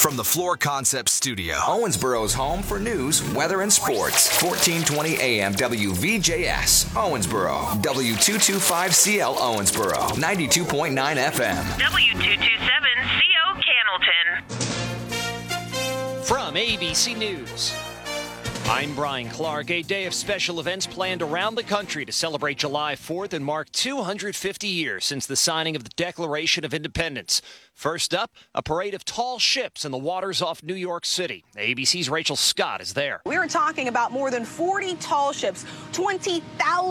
From the Floor Concepts studio, Owensboro's home for news, weather, and sports. 1420 AM WVJS, Owensboro. W225CL Owensboro. 92.9 FM. W227CO Cannleton. From ABC News, I'm Brian Clark. A day of special events planned around the country to celebrate July 4th and mark 250 years since the signing of the Declaration of Independence. First up, a parade of tall ships in the waters off New York City. ABC's Rachel Scott is there. We are talking about more than 40 tall ships, 20,000